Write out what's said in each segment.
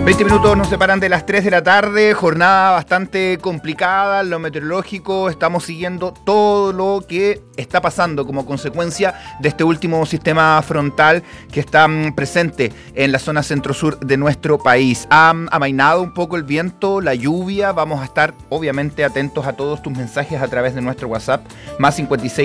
20 minutos nos separan de las 3 de la tarde, jornada bastante complicada en lo meteorológico, estamos siguiendo todo lo que está pasando como consecuencia de este último sistema frontal que está presente en la zona centro-sur de nuestro país. Ha amainado un poco el viento, la lluvia, vamos a estar obviamente atentos a todos tus mensajes a través de nuestro WhatsApp, más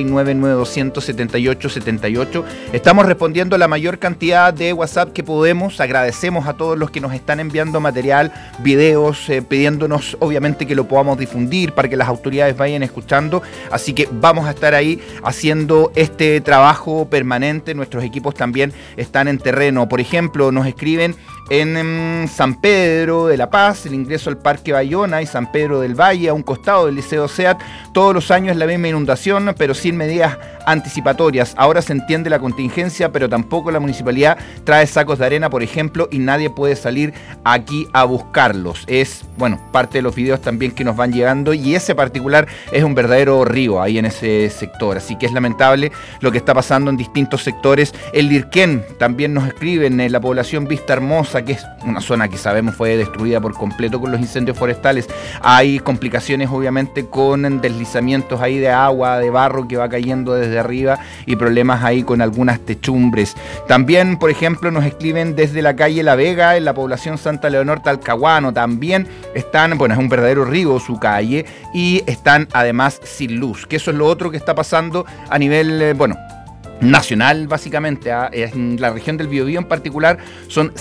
569927878. Estamos respondiendo la mayor cantidad de WhatsApp que podemos, agradecemos a todos los que nos están enviando material, videos, pidiéndonos obviamente que lo podamos difundir para que las autoridades vayan escuchando, así que vamos a estar ahí haciendo este trabajo permanente. Nuestros equipos también están en terreno. Por ejemplo, nos escriben en San Pedro de la Paz, el ingreso al Parque Bayona y San Pedro del Valle, a un costado del Liceo SEAT, todos los años la misma inundación, pero sin medidas anticipatorias. Ahora se entiende la contingencia, pero tampoco la municipalidad trae sacos de arena, por ejemplo, y nadie puede salir aquí a buscarlos. Es, bueno, parte de los videos también que nos van llegando, y ese particular es un verdadero río ahí en ese sector, así que es lamentable lo que está pasando en distintos sectores. El Lirquén también nos escriben, en la población Vista Hermosa, que es una zona que sabemos fue destruida por completo con los incendios forestales. Hay complicaciones obviamente con deslizamientos ahí de agua, de barro que va cayendo desde arriba, y problemas ahí con algunas techumbres. También, por ejemplo, nos escriben desde la calle La Vega, en la población Santa Leonor Talcahuano. También están, bueno, es un verdadero río su calle, y están además sin luz, que eso es lo otro que está pasando a nivel, nacional, básicamente. En la región del Biobío en particular son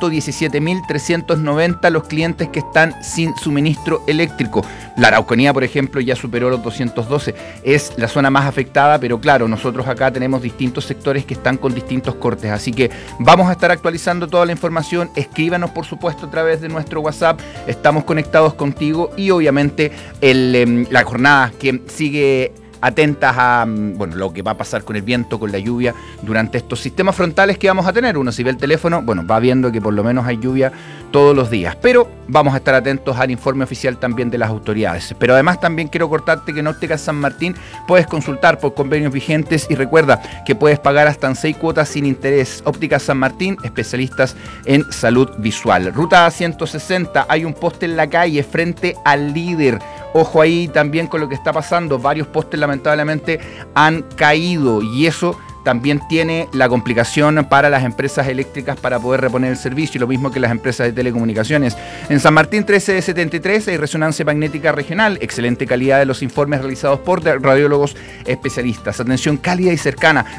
117.390 los clientes que están sin suministro eléctrico. La Araucanía, por ejemplo, ya superó los 212. Es la zona más afectada, pero claro, nosotros acá tenemos distintos sectores que están con distintos cortes, así que vamos a estar actualizando toda la información. Escríbanos, por supuesto, a través de nuestro WhatsApp. Estamos conectados contigo, y obviamente la jornada que sigue atentas a lo que va a pasar con el viento, con la lluvia durante estos sistemas frontales que vamos a tener. Uno, si ve el teléfono, va viendo que por lo menos hay lluvia todos los días, pero vamos a estar atentos al informe oficial también de las autoridades. Pero además también quiero cortarte que en Ópticas San Martín puedes consultar por convenios vigentes, y recuerda que puedes pagar hasta en 6 cuotas sin interés. Ópticas San Martín, especialistas en salud visual. Ruta 160, hay un poste en la calle frente al Líder. Ojo ahí también con lo que está pasando. Varios postes lamentablemente han caído, y eso también tiene la complicación para las empresas eléctricas para poder reponer el servicio, y lo mismo que las empresas de telecomunicaciones. En San Martín 1373 hay resonancia magnética regional, excelente calidad de los informes realizados por radiólogos especialistas. Atención cálida y cercana,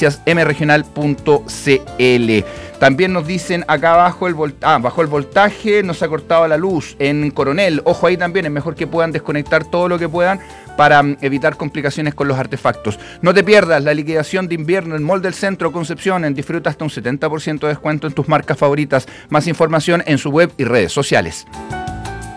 resonanciasmregional.cl. También nos dicen acá abajo bajó el voltaje, nos ha cortado la luz en Coronel. Ojo ahí también, es mejor que puedan desconectar todo lo que puedan para evitar complicaciones con los artefactos. No te pierdas la liquidación de invierno en Mall del Centro Concepción. Disfruta hasta un 70% de descuento en tus marcas favoritas. Más información en su web y redes sociales.